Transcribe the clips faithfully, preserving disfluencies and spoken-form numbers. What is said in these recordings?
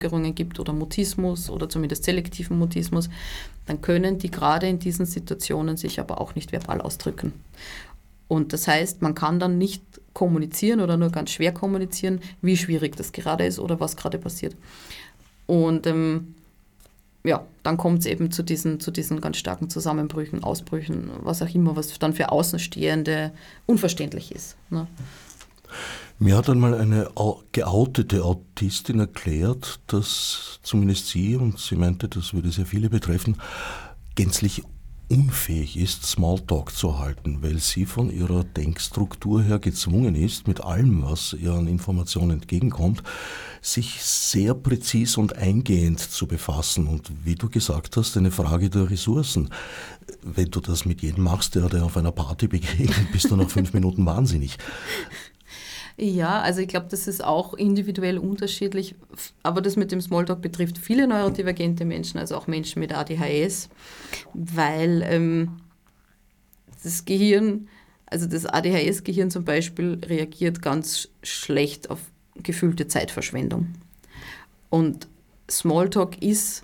gibt oder Mutismus oder zumindest selektiven Mutismus, dann können die gerade in diesen Situationen sich aber auch nicht verbal ausdrücken. Und das heißt, man kann dann nicht kommunizieren oder nur ganz schwer kommunizieren, wie schwierig das gerade ist oder was gerade passiert. Und ähm, ja, dann kommt es eben zu diesen, zu diesen ganz starken Zusammenbrüchen, Ausbrüchen, was auch immer, was dann für Außenstehende unverständlich ist. Ne? Mir hat einmal eine geoutete Autistin erklärt, dass zumindest sie, und sie meinte, das würde sehr viele betreffen, gänzlich unfähig ist, Smalltalk zu halten, weil sie von ihrer Denkstruktur her gezwungen ist, mit allem, was ihr an Informationen entgegenkommt, sich sehr präzis und eingehend zu befassen. Und wie du gesagt hast, eine Frage der Ressourcen. Wenn du das mit jedem machst, der dir auf einer Party begegnet, bist du nach fünf Minuten wahnsinnig. Ja, also ich glaube, das ist auch individuell unterschiedlich, aber das mit dem Smalltalk betrifft viele neurodivergente Menschen, also auch Menschen mit A D H S, weil ähm, das Gehirn, also das A D H S-Gehirn zum Beispiel, reagiert ganz schlecht auf gefühlte Zeitverschwendung. Und Smalltalk ist,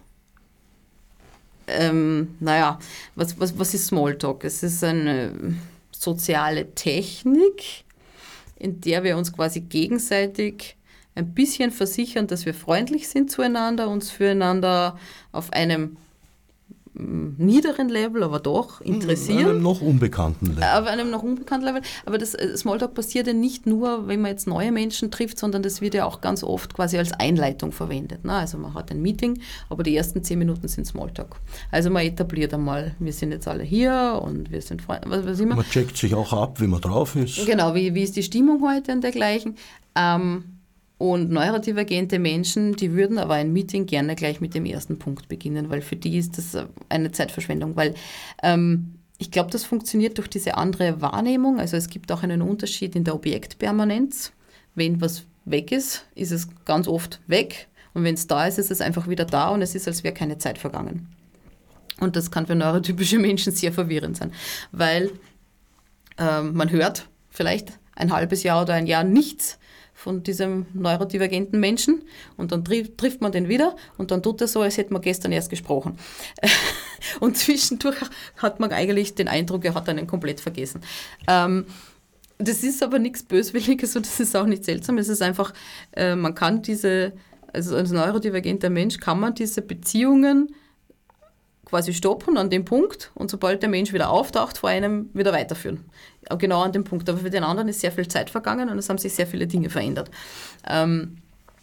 ähm, naja, was, was, was ist Smalltalk? Es ist eine soziale Technik, in der wir uns quasi gegenseitig ein bisschen versichern, dass wir freundlich sind zueinander, uns füreinander auf einem niederen Level, aber doch interessieren. Auf einem noch unbekannten Level. Auf einem noch unbekannten Level. Aber das Smalltalk passiert ja nicht nur, wenn man jetzt neue Menschen trifft, sondern das wird ja auch ganz oft quasi als Einleitung verwendet. Ne? Also man hat ein Meeting, aber die ersten zehn Minuten sind Smalltalk. Also man etabliert einmal, wir sind jetzt alle hier und wir sind Freunde, was weiß ich immer. Man checkt sich auch ab, wie man drauf ist. Genau, wie, wie ist die Stimmung heute und dergleichen. Ähm, Und neurodivergente Menschen, die würden aber ein Meeting gerne gleich mit dem ersten Punkt beginnen, weil für die ist das eine Zeitverschwendung, weil ähm, ich glaube, das funktioniert durch diese andere Wahrnehmung. Also es gibt auch einen Unterschied in der Objektpermanenz. Wenn was weg ist, ist es ganz oft weg und wenn es da ist, ist es einfach wieder da und es ist, als wäre keine Zeit vergangen. Und das kann für neurotypische Menschen sehr verwirrend sein, weil ähm, man hört vielleicht ein halbes Jahr oder ein Jahr nichts von diesem neurodivergenten Menschen und dann trifft, trifft man den wieder und dann tut er so, als hätte man gestern erst gesprochen. Und zwischendurch hat man eigentlich den Eindruck, er hat einen komplett vergessen. Ähm, das ist aber nichts Böswilliges und das ist auch nicht seltsam. Es ist einfach, äh, man kann diese, also als neurodivergenter Mensch kann man diese Beziehungen quasi stoppen an dem Punkt und sobald der Mensch wieder auftaucht, vor einem wieder weiterführen. Genau an dem Punkt. Aber für den anderen ist sehr viel Zeit vergangen und es haben sich sehr viele Dinge verändert. Ähm,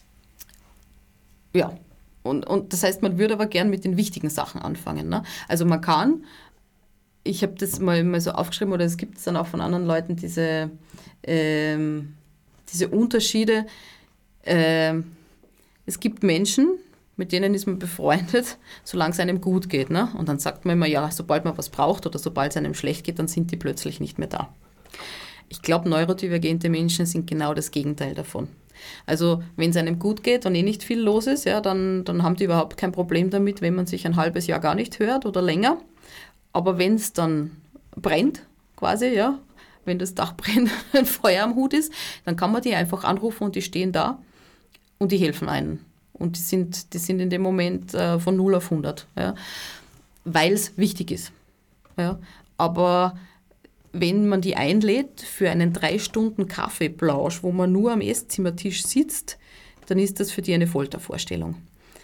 ja, und, und das heißt, man würde aber gern mit den wichtigen Sachen anfangen. Ne? Also man kann, ich habe das mal, mal so aufgeschrieben, oder es gibt es dann auch von anderen Leuten, diese, ähm, diese Unterschiede. Ähm, es gibt Menschen, mit denen ist man befreundet, solange es einem gut geht. Ne? Und dann sagt man immer, ja, sobald man was braucht oder sobald es einem schlecht geht, dann sind die plötzlich nicht mehr da. Ich glaube, neurodivergente Menschen sind genau das Gegenteil davon. Also wenn es einem gut geht und eh nicht viel los ist, ja, dann, dann haben die überhaupt kein Problem damit, wenn man sich ein halbes Jahr gar nicht hört oder länger. Aber wenn es dann brennt, quasi, ja, wenn das Dach brennt, ein Feuer am Hut ist, dann kann man die einfach anrufen und die stehen da und die helfen einem. Und die sind, die sind in dem Moment äh, von null auf hundert, ja, weil es wichtig ist. Ja. Aber wenn man die einlädt für einen drei Stunden Kaffeeplausch, wo man nur am Esszimmertisch sitzt, dann ist das für die eine Foltervorstellung.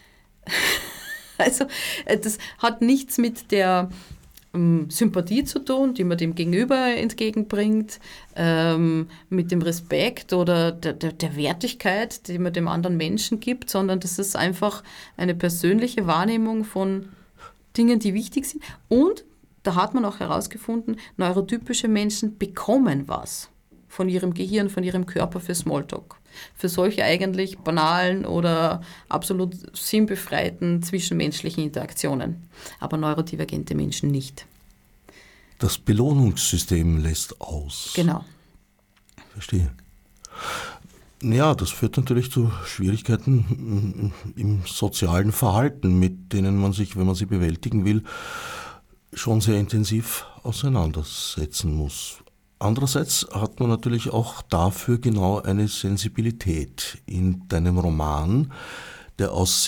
Also das hat nichts mit der ähm, Sympathie zu tun, die man dem Gegenüber entgegenbringt, ähm, mit dem Respekt oder der, der, der Wertigkeit, die man dem anderen Menschen gibt, sondern das ist einfach eine persönliche Wahrnehmung von Dingen, die wichtig sind. Und da hat man auch herausgefunden, neurotypische Menschen bekommen was von ihrem Gehirn, von ihrem Körper für Smalltalk. Für solche eigentlich banalen oder absolut sinnbefreiten zwischenmenschlichen Interaktionen. Aber neurodivergente Menschen nicht. Das Belohnungssystem lässt aus. Genau. Verstehe. Ja, das führt natürlich zu Schwierigkeiten im sozialen Verhalten, mit denen man sich, wenn man sie bewältigen will, schon sehr intensiv auseinandersetzen muss. Andererseits hat man natürlich auch dafür genau eine Sensibilität in deinem Roman, der aus